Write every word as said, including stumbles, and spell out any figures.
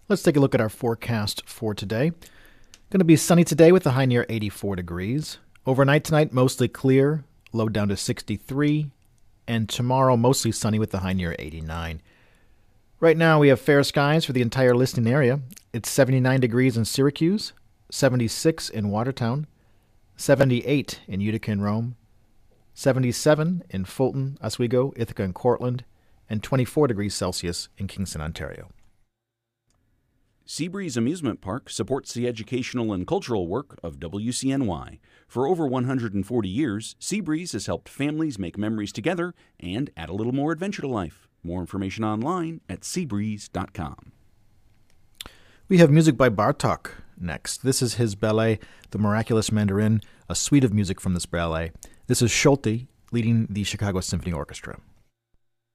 Let's take a look at our forecast for today. Going to be sunny today with a high near eighty-four degrees. Overnight tonight, mostly clear, low down to sixty-three. And tomorrow, mostly sunny with a high near eighty-nine. Right now, we have fair skies for the entire listening area. It's seventy-nine degrees in Syracuse, seventy-six in Watertown, seventy-eight in Utica and Rome, seventy-seven in Fulton, Oswego, Ithaca, and Cortland, and twenty-four degrees Celsius in Kingston, Ontario. Seabreeze Amusement Park supports the educational and cultural work of W C N Y. For over one hundred forty years, Seabreeze has helped families make memories together and add a little more adventure to life. More information online at seabreeze dot com. We have music by Bartók next. This is his ballet, The Miraculous Mandarin, a suite of music from this ballet. This is Solti leading the Chicago Symphony Orchestra.